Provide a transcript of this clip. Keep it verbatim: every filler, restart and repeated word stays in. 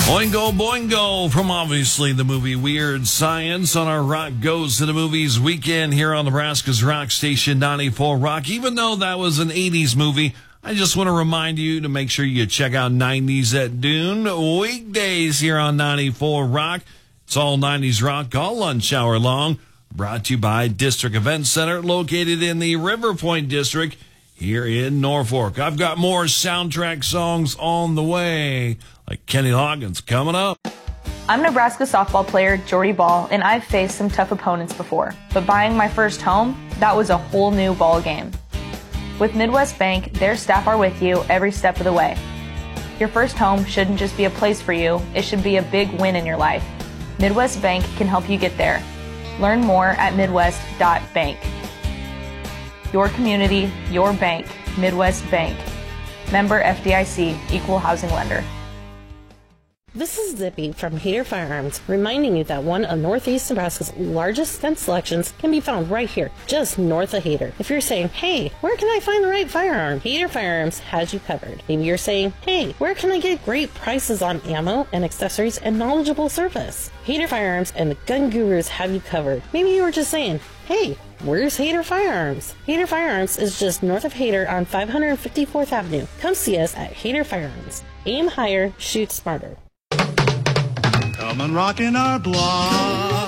Boingo Boingo from obviously the movie Weird Science on our Rock Goes to the Movies weekend here on Nebraska's Rock Station ninety-four Rock. Even though that was an eighties movie, I just want to remind you to make sure you check out nineties at Dune weekdays here on ninety-four Rock. It's all nineties rock all lunch hour long. Brought to you by District Event Center located in the River Point District here in Norfolk. I've got more soundtrack songs on the way, like Kenny Loggins coming up. I'm Nebraska softball player Jordy Ball, and I've faced some tough opponents before. But buying my first home, that was a whole new ball game. With Midwest Bank, their staff are with you every step of the way. Your first home shouldn't just be a place for you, it should be a big win in your life. Midwest Bank can help you get there. Learn more at midwest dot bank. Your community, your bank, Midwest Bank. Member F D I C, Equal Housing Lender. This is Zippy from Hader Firearms, reminding you that one of Northeast Nebraska's largest gun selections can be found right here, just north of Hader. If you're saying, hey, where can I find the right firearm? Hader Firearms has you covered. Maybe you're saying, hey, where can I get great prices on ammo and accessories and knowledgeable service? Hader Firearms and the Gun Gurus have you covered. Maybe you were just saying, hey, where's Hader Firearms? Hader Firearms is just north of Hader on five hundred fifty-fourth Avenue. Come see us at Hader Firearms. Aim higher, shoot smarter. Come and rock in our block.